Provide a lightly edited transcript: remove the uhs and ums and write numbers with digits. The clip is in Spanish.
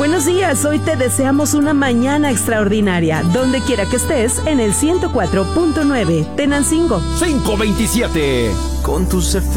Buenos días, hoy te deseamos una mañana extraordinaria, donde quiera que estés, en el 104.9, Tenancingo. 527. Con tus efectos